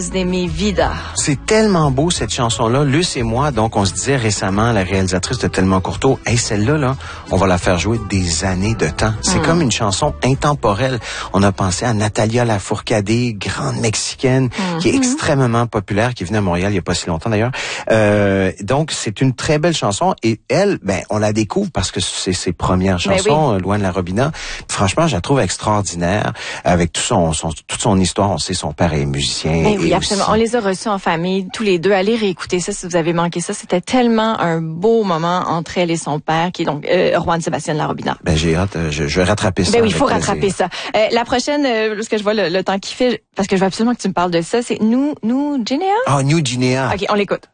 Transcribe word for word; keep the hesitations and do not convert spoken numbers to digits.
de mi vida. C'est tellement beau, cette chanson-là. Luce et moi, donc, on se disait récemment, la réalisatrice de Tellement Courteau, hey, celle-là, là, on va la faire jouer des années de temps. C'est mm. comme une chanson intemporelle. On a pensé à Natalia Lafourcade, grande Mexicaine, mm-hmm. qui est extrêmement populaire, qui est venue à Montréal il n'y a pas si longtemps d'ailleurs. Euh, donc, c'est une très belle chanson. Et elle, ben, on la découvre parce que c'est ses premières chansons, oui. Loin de la Robina. Franchement, je la trouve extraordinaire. Avec tout son, son, toute son histoire, on sait, son père est musicien. Ben oui, et absolument. aussi... On les a reçus en famille, tous les deux. Allez réécouter ça si vous avez manqué ça. C'était tellement un beau moment entre elle et son père, qui est donc euh, Juan Sébastien de la Robina. Ben j'ai hâte, je, je vais rattraper ça. Ben oui, il faut rattraper ça. Euh, la prochaine, euh, parce que je vois le, le temps qui fait, parce que je veux absolument que tu me parles de ça, c'est Nous, Nous, Guinea? Ah, New Guinea. OK, on l'écoute.